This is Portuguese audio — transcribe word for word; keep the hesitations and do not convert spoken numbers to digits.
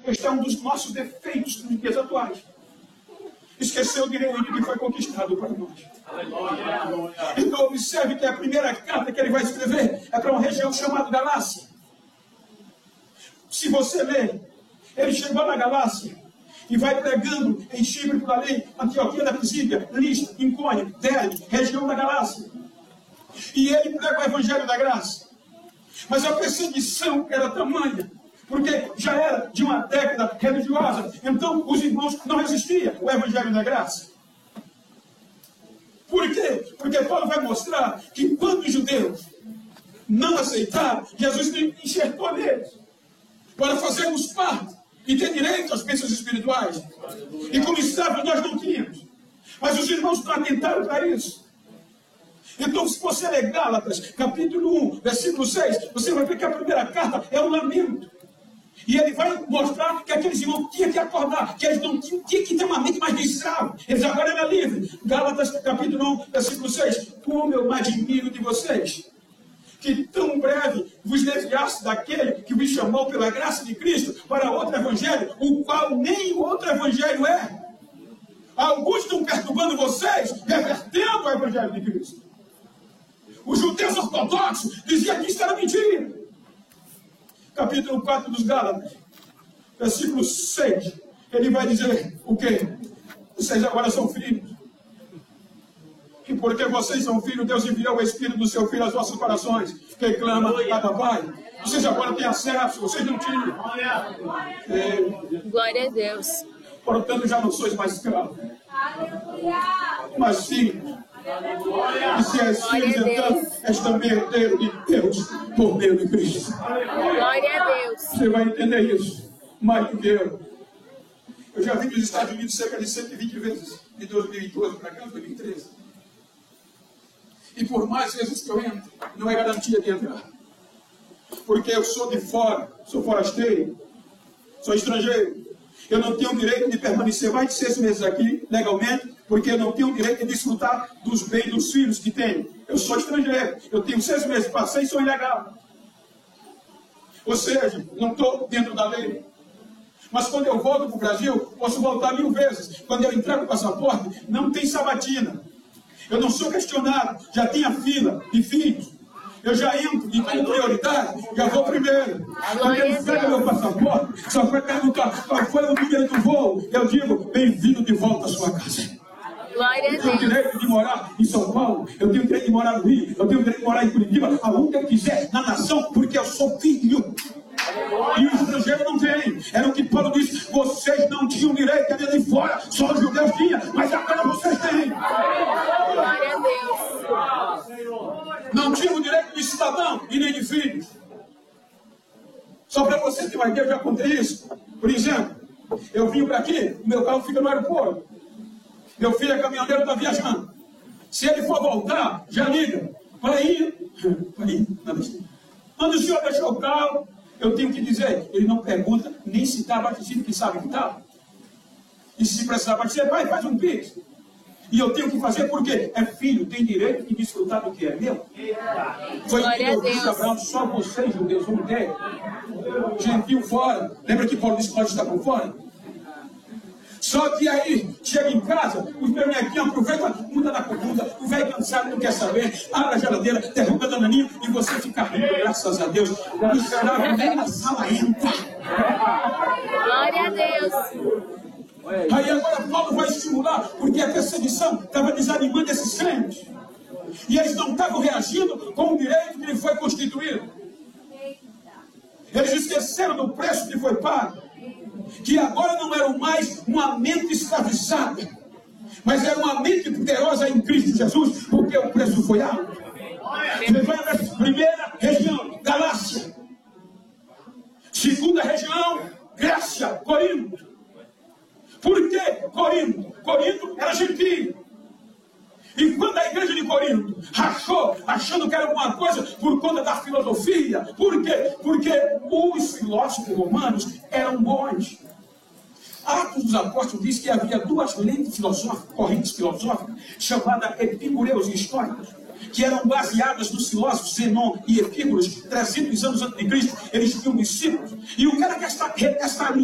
Este é um dos nossos defeitos nos dias atuais. Esqueceu o direito que foi conquistado para nós. Então observe que a primeira carta que ele vai escrever é para uma região chamada Galácia. Se você ler, ele chegou na Galácia e vai pregando em Chipre por ali, Antioquia da Pisídia, Listra, Icônio, Derbe, região da Galácia. E ele prega o Evangelho da Graça. Mas a perseguição era tamanha, porque já era de uma década religiosa. Então os irmãos não resistiam ao Evangelho da Graça. Por quê? Porque Paulo vai mostrar que quando os judeus não aceitaram, Jesus enxertou neles para fazermos parte e ter direito às bênçãos espirituais. E como estava, nós não tínhamos. Mas os irmãos não atentaram para isso. Então, se você ler Gálatas, capítulo um, versículo seis, você vai ver que a primeira carta é um lamento. E ele vai mostrar que aqueles irmãos tinham que acordar, que eles não tinham, tinham que ter uma mente mais de escravo. Eles agora eram livres. Gálatas, capítulo um, versículo seis. Como eu me admiro de vocês, que tão breve vos desviaste daquele que vos chamou pela graça de Cristo para outro evangelho, o qual nem o outro evangelho é. Alguns estão perturbando vocês, revertendo o evangelho de Cristo. Os judeus ortodoxos diziam que isso era mentira. Capítulo quatro dos Gálatas, versículo seis, ele vai dizer o quê? Vocês agora são filhos. E porque vocês são filhos, Deus enviou o Espírito do seu Filho aos vossos corações, que clama, Abba, Pai. Vocês agora têm acesso, vocês não tinham. É, Glória a Deus. Portanto, já não sois mais escravos, mas filhos. E se és filhos, então, és também herdeiro de Deus por meio de Cristo. Glória a Deus. Você vai entender isso mais do que eu. Eu já vim dos Estados Unidos cerca de cento e vinte vezes, de dois mil e doze para cá, dois mil e treze. E por mais vezes que eu entro, não é garantia de entrar. Porque eu sou de fora, sou forasteiro, sou estrangeiro. Eu não tenho o direito de permanecer mais de seis meses aqui, legalmente, porque eu não tenho o direito de desfrutar dos bens dos filhos que tenho. Eu sou estrangeiro, eu tenho seis meses, passei e sou ilegal. Ou seja, não estou dentro da lei. Mas quando eu volto para o Brasil, posso voltar mil vezes. Quando eu entrego o passaporte, não tem sabatina. Eu não sou questionado, já tinha fila de filhos. Eu já entro e como prioridade, já vou primeiro. Quando ele pega meu passaporte, só vai perguntar qual foi o número do voo. Eu digo, bem-vindo de volta à sua casa. Glória a Eu tenho o Deus. direito de morar em São Paulo, eu tenho o direito de morar no Rio, eu tenho o direito de morar em Curitiba, aonde eu quiser, na nação, porque eu sou filho. E o estrangeiro não tem. Era o que Paulo disse, vocês não tinham direito de ir de fora, só os judeus tinham, mas agora vocês têm. Glória a Deus. Não tinham o direito de cidadão e nem de filhos. Só para você ter uma ideia, eu já contei isso. Por exemplo, eu vim para aqui, o meu carro fica no aeroporto. Meu filho é caminhoneiro, está viajando. Se ele for voltar, já liga. Para ir, para ir, quando o senhor deixou o carro, eu tenho que dizer, ele não pergunta nem se está abastecido, que sabe que está. E se precisar abastecer, vai, faz um pix. E eu tenho que fazer porque é filho, tem direito de desfrutar do que é meu. Foi o que eu disse, Abraão, só vocês, judeus, vão ter. Gentil fora. Lembra que Paulo disse que nós estamos fora? Só que aí, chega em casa, os bernequinhos aproveitam, muda da comida, o velho cansado não quer saber, abre a geladeira, derruba a dananinha e você fica rindo, graças a Deus. O escravo nem na sala entra. Glória a Deus. Aí agora Paulo vai estimular, porque a perseguição estava desanimando esses crentes. E eles não estavam reagindo com o direito que lhe foi constituído. Eles esqueceram do preço que foi pago. Que agora não era mais uma mente escravizada, mas era uma mente poderosa em Cristo Jesus, porque o preço foi alto. Ele vai na primeira região, Galácia. Segunda região, Grécia, Corinto. Por que Corinto? Corinto era gentil. E quando a igreja de Corinto rachou, achando que era alguma coisa por conta da filosofia, por quê? Porque os filósofos romanos eram bons. Atos dos Apóstolos diz que havia duas lentes filosóficas, correntes filosóficas, chamadas epicureus e históricos, que eram baseadas nos filósofos Zenon e Epícuros, trezentos anos antes de Cristo. Eles tinham discípulos. E o cara que esta, esta